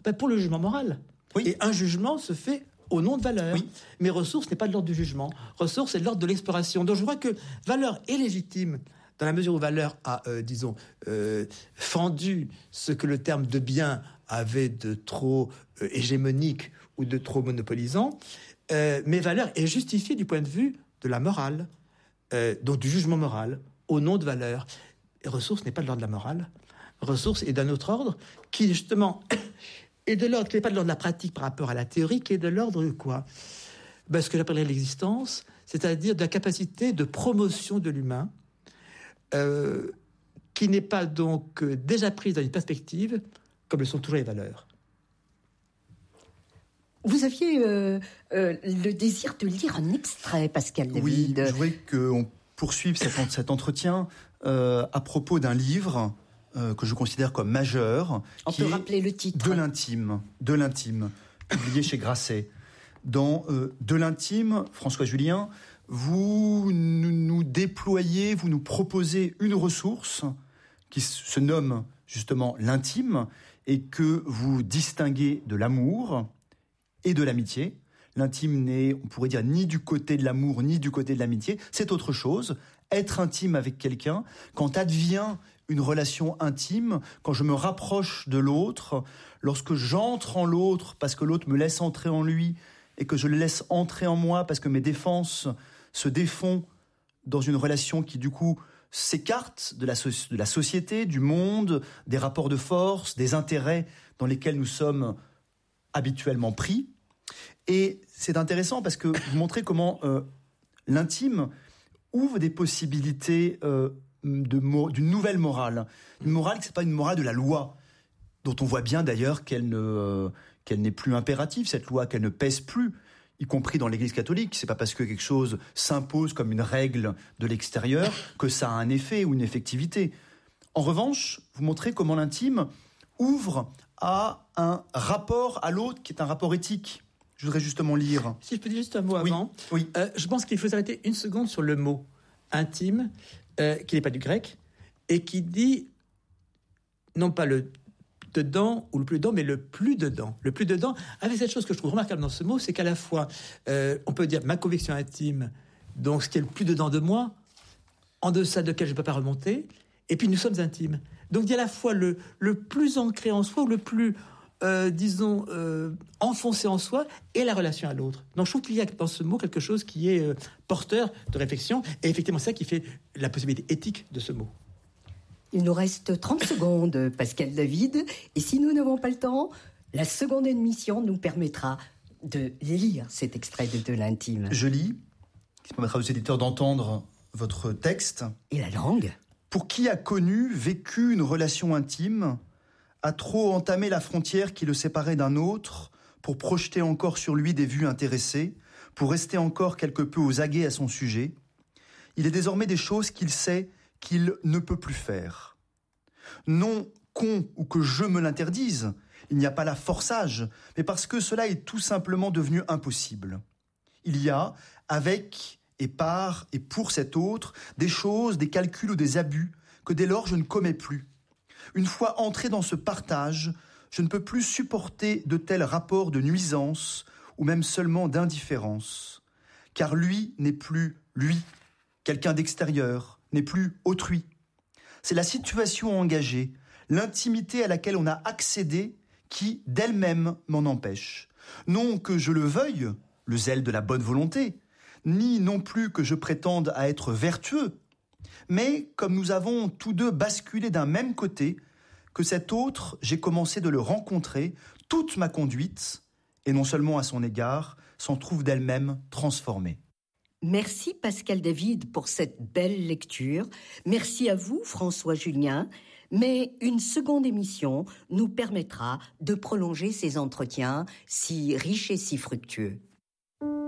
pour le jugement moral. Oui. Et un jugement se fait au nom de valeur. Oui. Mais ressource n'est pas de l'ordre du jugement. Ressource est de l'ordre de l'exploration. Donc je crois que valeur est légitime dans la mesure où valeur a, fendu ce que le terme de bien avait de trop hégémonique ou de trop monopolisant. Mais valeur est justifiée du point de vue de la morale, donc du jugement moral, au nom de valeur. Et ressource n'est pas de l'ordre de la morale. Ressource est d'un autre ordre qui, justement, est de l'ordre, qui n'est pas de l'ordre de la pratique par rapport à la théorie, qui est de l'ordre de quoi ? Ce que j'appellerais l'existence, c'est-à-dire de la capacité de promotion de l'humain, qui n'est pas donc déjà prise dans une perspective, comme le sont toujours les valeurs. Vous aviez le désir de lire un extrait, Pascal David. Oui, je voudrais qu'on poursuive cet entretien à propos d'un livre que je considère comme majeur. On peut rappeler le titre. De l'intime, publié chez Grasset. Dans De l'intime, François Julien, vous nous déployez, vous nous proposez une ressource qui se nomme justement l'intime et que vous distinguez de l'amour et de l'amitié. L'intime n'est, on pourrait dire, ni du côté de l'amour, ni du côté de l'amitié. C'est autre chose. Être intime avec quelqu'un, quand advient une relation intime, quand je me rapproche de l'autre, lorsque j'entre en l'autre parce que l'autre me laisse entrer en lui et que je le laisse entrer en moi parce que mes défenses se défont dans une relation qui, du coup, s'écarte de la société, du monde, des rapports de force, des intérêts dans lesquels nous sommes habituellement pris. Et c'est intéressant parce que vous montrez comment l'intime ouvre des possibilités d'une nouvelle morale. Une morale qui n'est pas une morale de la loi, dont on voit bien d'ailleurs qu'elle n'est plus impérative, cette loi, qu'elle ne pèse plus, y compris dans l'Église catholique. C'est pas parce que quelque chose s'impose comme une règle de l'extérieur que ça a un effet ou une effectivité. En revanche, vous montrez comment l'intime ouvre à un rapport à l'autre qui est un rapport éthique. Je voudrais justement lire. Si je peux dire juste un mot avant. Oui. Je pense qu'il faut s'arrêter une seconde sur le mot intime, qui n'est pas du grec, et qui dit non pas le dedans ou le plus dedans, mais le plus dedans. Le plus dedans, avec cette chose que je trouve remarquable dans ce mot, c'est qu'à la fois, on peut dire ma conviction intime, donc ce qui est le plus dedans de moi, en deçà de lequel je ne peux pas remonter, et puis nous sommes intimes. Donc il y a à la fois le plus ancré en soi, ou le plus, enfoncé en soi, et la relation à l'autre. Donc je trouve qu'il y a dans ce mot quelque chose qui est porteur de réflexion, et effectivement c'est ça qui fait la possibilité éthique de ce mot. Il nous reste 30 secondes, Pascal David. Et si nous n'avons pas le temps, la seconde émission nous permettra de lire cet extrait de l'intime. Je lis, qui permettra aux éditeurs d'entendre votre texte. Et la langue ? Pour qui a connu, vécu une relation intime, a trop entamé la frontière qui le séparait d'un autre, pour projeter encore sur lui des vues intéressées, pour rester encore quelque peu aux aguets à son sujet, il est désormais des choses qu'il sait qu'il ne peut plus faire. Non qu'on ou que je me l'interdise, il n'y a pas là forçage, mais parce que cela est tout simplement devenu impossible. Il y a, avec et par et pour cet autre, des choses, des calculs ou des abus que dès lors je ne commets plus. Une fois entré dans ce partage, je ne peux plus supporter de tels rapports de nuisance ou même seulement d'indifférence. Car lui n'est plus lui, quelqu'un d'extérieur, n'est plus autrui. C'est la situation engagée, l'intimité à laquelle on a accédé qui, d'elle-même, m'en empêche. Non que je le veuille, le zèle de la bonne volonté, ni non plus que je prétende à être vertueux, mais comme nous avons tous deux basculé d'un même côté, que cet autre, j'ai commencé de le rencontrer, toute ma conduite, et non seulement à son égard, s'en trouve d'elle-même transformée. Merci Pascal David pour cette belle lecture. Merci à vous François Julien. Mais une seconde émission nous permettra de prolonger ces entretiens si riches et si fructueux.